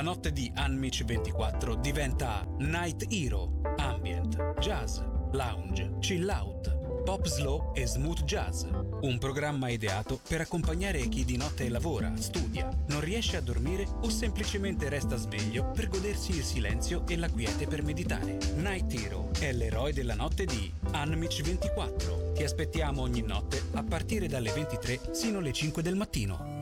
notte di Unmich 24 diventa Night Hero, ambient, jazz, lounge, chill out, pop slow e smooth jazz. Un programma ideato per accompagnare chi di notte lavora, studia, non riesce a dormire o semplicemente resta sveglio per godersi il silenzio e la quiete per meditare. Night Hero è l'eroe della notte di Unmich 24. Ti aspettiamo ogni notte a partire dalle 23 sino alle 5 del mattino.